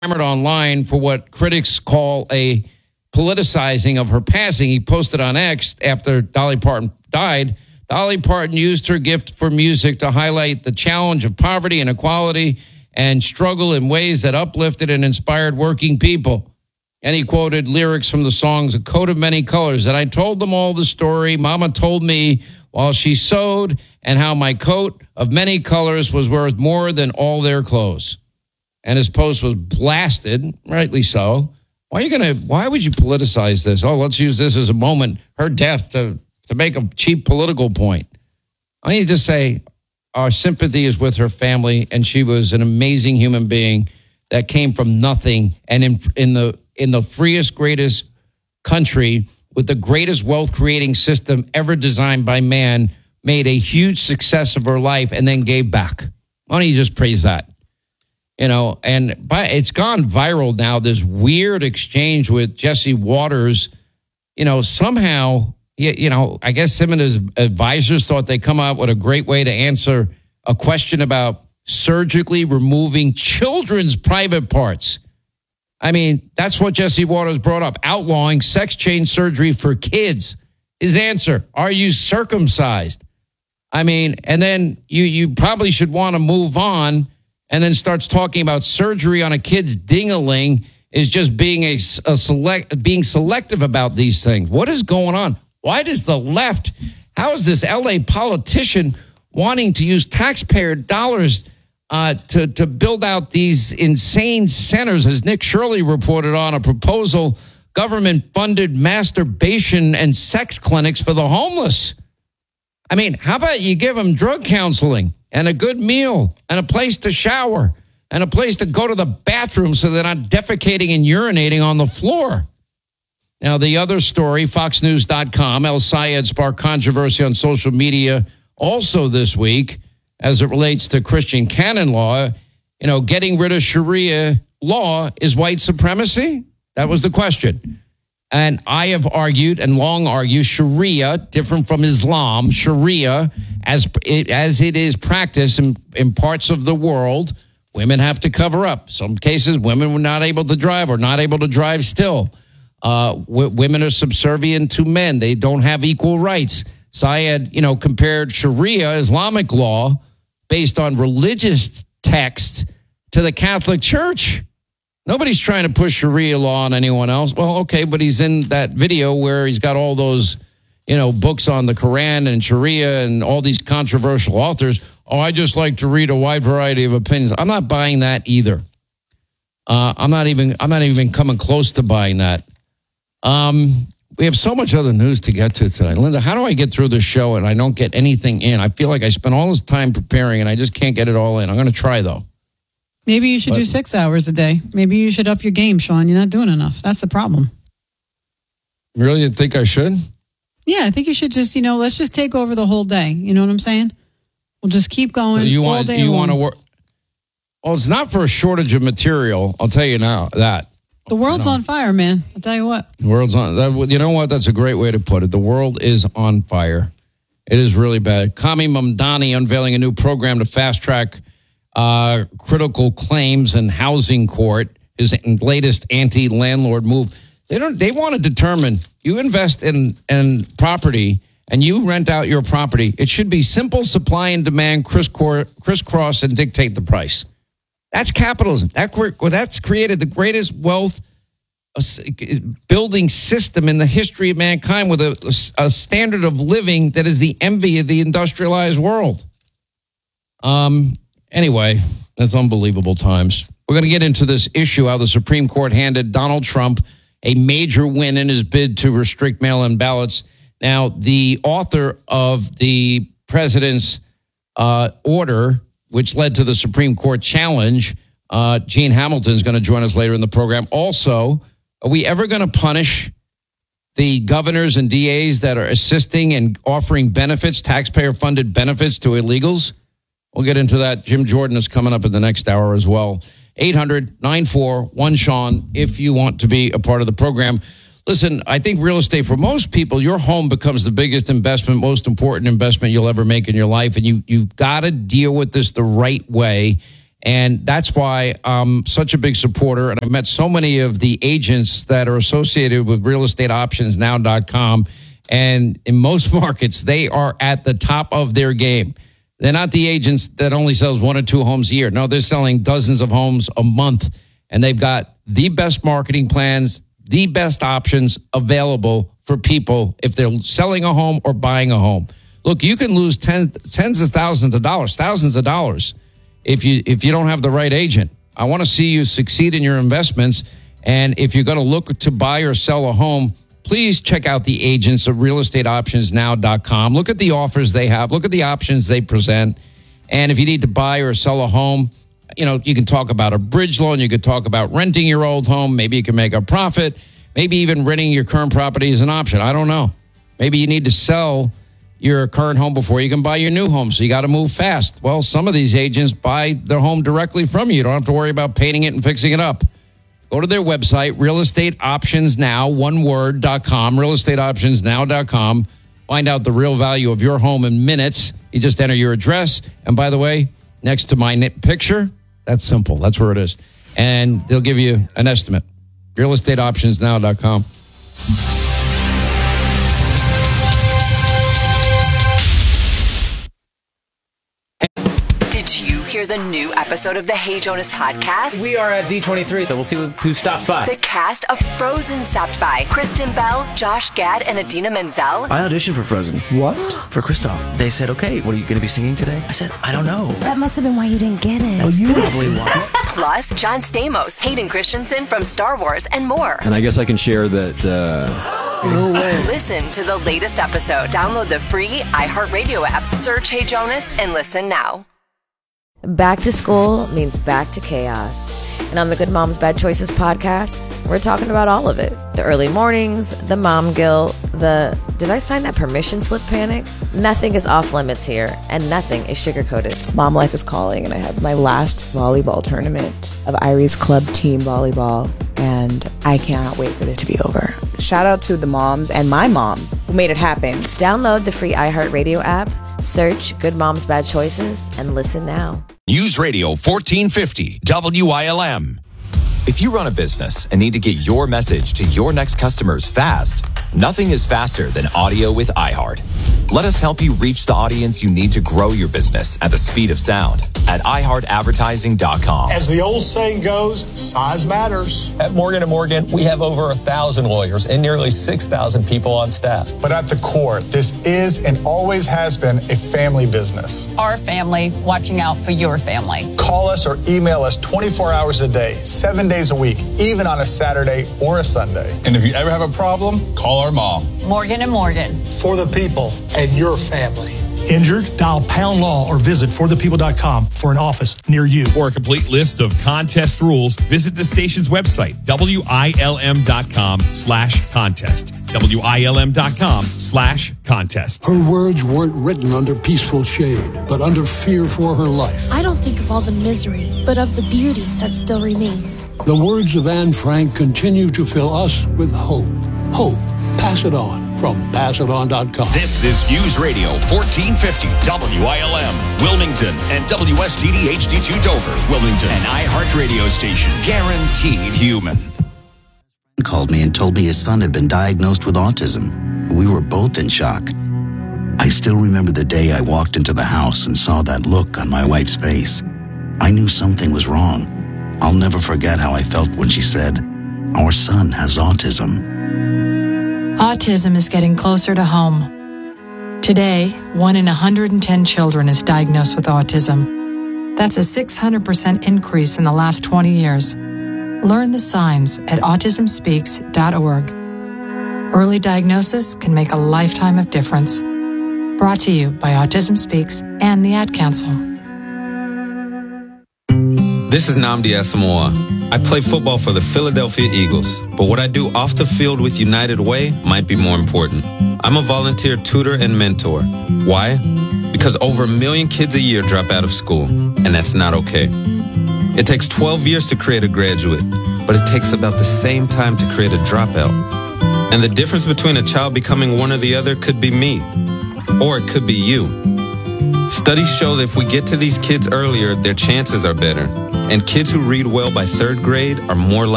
hammered online for what critics call a politicizing of her passing. He posted on X after Dolly Parton died. Dolly Parton used her gift for music to highlight the challenge of poverty, inequality, and struggle in ways that uplifted and inspired working people. And he quoted lyrics from the songs A Coat of Many Colors. And I told them all the story Mama told me while she sewed, and how my coat of many colors was worth more than all their clothes. And his post was blasted, rightly so. Why would you politicize this? Oh, let's use this as a moment, her death, to make a cheap political point. I need to say our sympathy is with her family, and she was an amazing human being that came from nothing, and in the freest, greatest country with the greatest wealth creating system ever designed by man, made a huge success of her life and then gave back. Why don't you just praise that? And it's gone viral now, this weird exchange with Jesse Waters. Somehow, I guess him and his advisors thought they'd come up with a great way to answer a question about surgically removing children's private parts. I mean, that's what Jesse Waters brought up, outlawing sex change surgery for kids. His answer, are you circumcised? I mean, and then you probably should want to move on, and then starts talking about surgery on a kid's ding-a-ling is just being being selective about these things. What is going on? Why does the left, how is this LA politician wanting to use taxpayer dollars to build out these insane centers, as Nick Shirley reported on, a proposal, government-funded masturbation and sex clinics for the homeless? I mean, how about you give them drug counseling and a good meal and a place to shower and a place to go to the bathroom so they're not defecating and urinating on the floor? Now, the other story, FoxNews.com, El Sayed sparked controversy on social media also this week as it relates to Christian canon law. Getting rid of Sharia law is white supremacy? That was the question. And I have argued and long argued Sharia, different from Islam, Sharia, as it is practiced in parts of the world, women have to cover up. Some cases, women were not able to drive or not able to drive still. Women are subservient to men. They don't have equal rights. Syed, compared Sharia, Islamic law, based on religious texts, to the Catholic Church. Nobody's trying to push Sharia law on anyone else. Well, okay, but he's in that video where he's got all those, books on the Quran and Sharia and all these controversial authors. Oh, I just like to read a wide variety of opinions. I'm not buying that either. I'm not even coming close to buying that. We have so much other news to get to today. Linda, how do I get through this show and I don't get anything in? I feel like I spent all this time preparing and I just can't get it all in. I'm going to try, though. Maybe you should do 6 hours a day. Maybe you should up your game, Sean. You're not doing enough. That's the problem. Really? You think I should? Yeah, I think you should just, let's just take over the whole day. You know what I'm saying? We'll just keep going all day long. You want to work? Well, it's not for a shortage of material. I'll tell you now that. The world's on fire, man. I'll tell you what. The world's on. You know what? That's a great way to put it. The world is on fire. It is really bad. Kami Mamdani unveiling a new program to fast-track critical claims in housing court. His latest anti-landlord move. They want to determine, you invest in property and you rent out your property. It should be simple supply and demand, crisscross, and dictate the price. That's capitalism. That's created the greatest wealth building system in the history of mankind, with a standard of living that is the envy of the industrialized world. Anyway, that's unbelievable times. We're going to get into this issue, how the Supreme Court handed Donald Trump a major win in his bid to restrict mail-in ballots. Now, the author of the president's order, which led to the Supreme Court challenge, Gene Hamilton, is going to join us later in the program. Also, are we ever going to punish the governors and DAs that are assisting and offering benefits, taxpayer-funded benefits to illegals? We'll get into that. Jim Jordan is coming up in the next hour as well. 800-941-SEAN if you want to be a part of the program. Listen, I think real estate, for most people, your home becomes the biggest investment, most important investment you'll ever make in your life. And you've got to deal with this the right way. And that's why I'm such a big supporter. And I've met so many of the agents that are associated with realestateoptionsnow.com. And in most markets, they are at the top of their game. They're not the agents that only sells 1 or 2 homes a year. No, they're selling dozens of homes a month. And they've got the best marketing plans, the best options available for people if they're selling a home or buying a home. Look, you can lose tens of thousands of dollars if you don't have the right agent. I want to see you succeed in your investments. And if you're going to look to buy or sell a home, please check out the agents of realestateoptionsnow.com. Look at the offers they have. Look at the options they present. And if you need to buy or sell a home, you can talk about a bridge loan. You could talk about renting your old home. Maybe you can make a profit. Maybe even renting your current property is an option. I don't know. Maybe you need to sell your current home before you can buy your new home. So you got to move fast. Well, some of these agents buy their home directly from you. You don't have to worry about painting it and fixing it up. Go to their website, realestateoptionsnow.com, realestateoptionsnow.com. Find out the real value of your home in minutes. You just enter your address. And by the way, next to my picture, that's simple. That's where it is. And they'll give you an estimate. realestateoptionsnow.com. Did you hear the new episode of the Hey Jonas podcast? We are at D23, so we'll see who stops by. The cast of Frozen stopped by. Kristen Bell, Josh Gad, and Idina Menzel. I auditioned for Frozen. What? For Kristoff. They said, okay, what are you going to be singing today? I said, I don't know. That must have been why you didn't get it. That's probably why. Plus, John Stamos, Hayden Christensen from Star Wars, and more. And I guess I can share that... No way. Listen to the latest episode. Download the free iHeartRadio app. Search Hey Jonas and listen now. Back to school means back to chaos. And on the Good Moms Bad Choices podcast, we're talking about all of it. The early mornings, the mom guilt, the did I sign that permission slip panic? Nothing is off limits here, and nothing is sugar-coated. Mom life is calling, and I have my last volleyball tournament of Irie's club team volleyball, and I cannot wait for it to be over. Shout out to the moms and my mom who made it happen. Download the free iHeartRadio app, search Good Moms Bad Choices, and listen now. News Radio 1450 WILM. If you run a business and need to get your message to your next customers fast, nothing is faster than audio with iHeart. Let us help you reach the audience you need to grow your business at the speed of sound at iHeartAdvertising.com. As the old saying goes, size matters. At Morgan & Morgan, we have over 1,000 lawyers and nearly 6,000 people on staff. But at the core, this is and always has been a family business. Our family watching out for your family. Call us or email us 24 hours a day, 7 days a week, even on a Saturday or a Sunday. And if you ever have a problem, call our mom. Morgan & Morgan. For the people and your family. Injured? Dial pound law or visit forthepeople.com for an office near you. For a complete list of contest rules, visit the station's website, WILM.com/contest. WILM.com/contest. Her words weren't written under peaceful shade, but under fear for her life. I don't think of all the misery, but of the beauty that still remains. The words of Anne Frank continue to fill us with hope. Hope. Pass it on from PassItOn.com. This is News Radio 1450 WILM, Wilmington, and WSTD HD2 Dover, Wilmington, an iHeart radio station, guaranteed human. Called me and told me his son had been diagnosed with autism. We were both in shock. I still remember the day I walked into the house and saw that look on my wife's face. I knew something was wrong. I'll never forget how I felt when she said, "Our son has autism." Autism is getting closer to home. Today, 1 in 110 children is diagnosed with autism. That's a 600% increase in the last 20 years. Learn the signs at autismspeaks.org. Early diagnosis can make a lifetime of difference. Brought to you by Autism Speaks and the Ad Council. This is Nnamdi Asamoah. I play football for the Philadelphia Eagles, but what I do off the field with United Way might be more important. I'm a volunteer tutor and mentor. Why? Because over 1 million kids a year drop out of school, and that's not okay. It takes 12 years to create a graduate, but it takes about the same time to create a dropout. And the difference between a child becoming one or the other could be me, or it could be you. Studies show that if we get to these kids earlier, their chances are better. And kids who read well by 3rd grade are more likely